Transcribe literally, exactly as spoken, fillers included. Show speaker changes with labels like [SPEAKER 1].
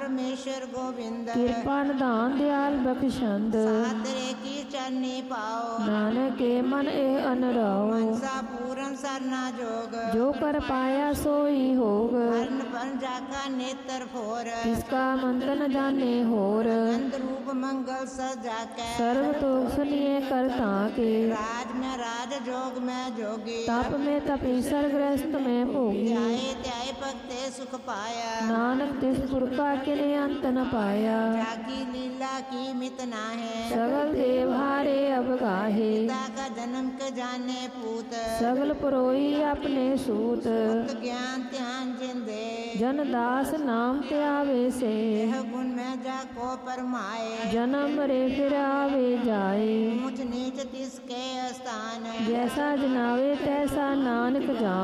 [SPEAKER 1] परमेश्वर गोविंद
[SPEAKER 2] कृपा निधान दयाल बख्शंद
[SPEAKER 1] सादरे की चरनी पाओ
[SPEAKER 2] नानक के मन ए अनराओ
[SPEAKER 1] मनसा पूरन सरना जोग
[SPEAKER 2] जो कर पाया सोई होग
[SPEAKER 1] हरण पर जाका नेत्र फोर
[SPEAKER 2] इसका मंत्र न जाने होर
[SPEAKER 1] नंद रूप मंगल सजा के
[SPEAKER 2] सर्व तो सुनिए करता के
[SPEAKER 1] राज में राज जोग में जोगी
[SPEAKER 2] तप में तपी सरग्रस्त में भोगी
[SPEAKER 1] त्याए त्याए भक्ते सुख पाया
[SPEAKER 2] नानक तिस पुरखा के ने अंत न पाया
[SPEAKER 1] जाकी लीला की मित ना है
[SPEAKER 2] सगल देव हारे अब गाहे
[SPEAKER 1] पिता का जन्म के जाने पूत
[SPEAKER 2] सगल पुरोई अपने सूत
[SPEAKER 1] भक्त ज्ञान ध्यान जिंदे
[SPEAKER 2] जन दास नाम ते आवे से
[SPEAKER 1] यह गुण में जाको परमाए
[SPEAKER 2] जन्म रे फिर आवे जाए
[SPEAKER 1] ऊंच नीच तिसके स्थान
[SPEAKER 2] जैसा जनावे तैसा नानक जान